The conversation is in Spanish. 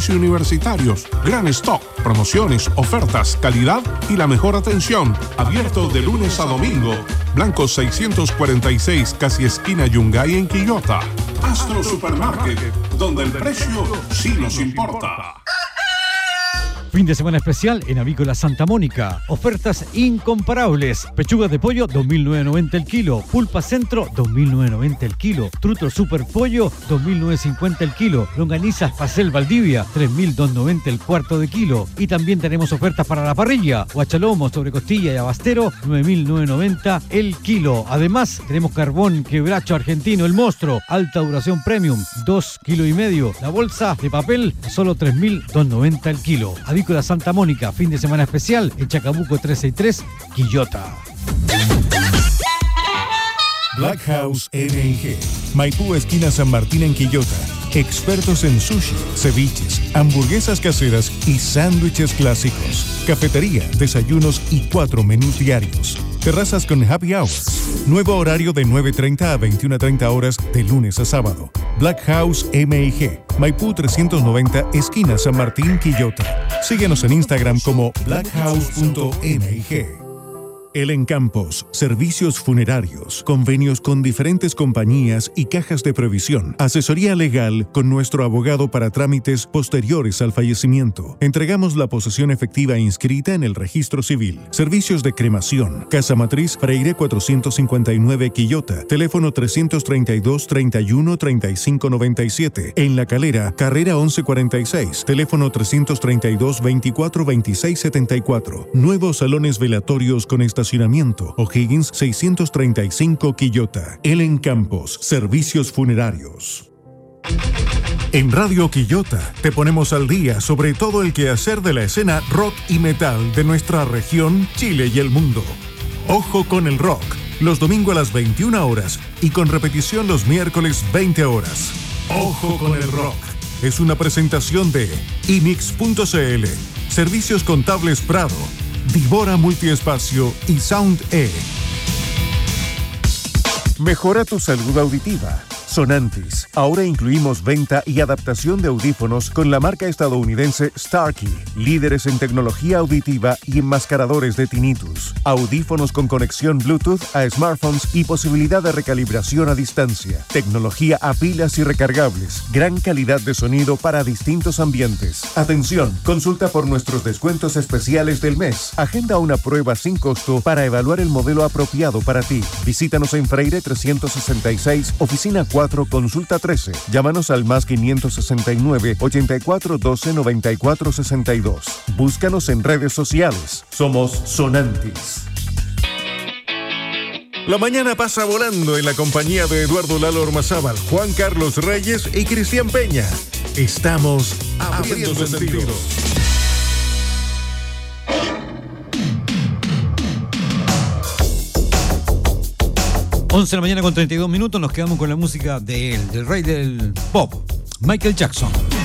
jóvenes y universitarios. Gran stock, promociones, ofertas, calidad y la mejor atención. Abierto de lunes a domingo. Blanco 646, casi esquina Yungay en Quillota. Astro Supermarket, donde el precio sí nos importa. Fin de semana especial en Avícola Santa Mónica. Ofertas incomparables. Pechugas de pollo, 2.990 el kilo. Pulpa centro, 2.990 el kilo. Truto super pollo, 2.950 el kilo. Longanizas Pasel Valdivia, 3.290 el cuarto de kilo. Y también tenemos ofertas para la parrilla. Guachalomo, sobrecostilla y abastero, 9.990 el kilo. Además, tenemos carbón quebracho argentino, el monstruo. Alta duración premium, 2,5 kilos. La bolsa de papel, solo 3.290 el kilo. Avícola Santa Mónica, fin de semana especial en Chacabuco 363, Quillota. Black House N&G, Maipú, esquina San Martín en Quillota. Expertos en sushi, ceviches, hamburguesas caseras y sándwiches clásicos. Cafetería, desayunos y 4 menús diarios. Terrazas con happy hours. Nuevo horario de 9:30 a 21:30 horas de lunes a sábado. Black House M&G, Maipú 390, esquina San Martín, Quillota. Síguenos en Instagram como blackhouse.mg. Elen Campos, servicios funerarios, convenios con diferentes compañías y cajas de previsión, asesoría legal con nuestro abogado para trámites posteriores al fallecimiento. Entregamos la posesión efectiva inscrita en el registro civil. Servicios de cremación, Casa Matriz, Freire 459 Quillota, teléfono 332-31-3597. En La Calera, carrera 1146, teléfono 332-24-2674. Nuevos salones velatorios con estacionamiento. O'Higgins 635 Quillota. Elen Campos, servicios funerarios. En Radio Quillota te ponemos al día sobre todo el quehacer de la escena rock y metal de nuestra región, Chile y el mundo. Ojo con el rock, los domingos a las 21 horas y con repetición los miércoles 20 horas. Ojo con el rock. Es una presentación de imix.cl, Servicios Contables Prado, Divora Multiespacio y Sound E. Mejora tu salud auditiva. Sonantis. Ahora incluimos venta y adaptación de audífonos con la marca estadounidense Starkey, líderes en tecnología auditiva y enmascaradores de tinnitus. Audífonos con conexión Bluetooth a smartphones y posibilidad de recalibración a distancia. Tecnología a pilas y recargables. Gran calidad de sonido para distintos ambientes. Atención, consulta por nuestros descuentos especiales del mes. Agenda una prueba sin costo para evaluar el modelo apropiado para ti. Visítanos en Freire 366, oficina 4, consulta 13. Llámanos al más 569 84 12 94 62. Búscanos en redes sociales. Somos Sonantis. La mañana pasa volando en la compañía de Eduardo Lalo Ormazábal, Juan Carlos Reyes y Cristian Peña. Estamos abriendo sentidos. 11 de la mañana con 32 minutos, nos quedamos con la música del rey del pop, Michael Jackson.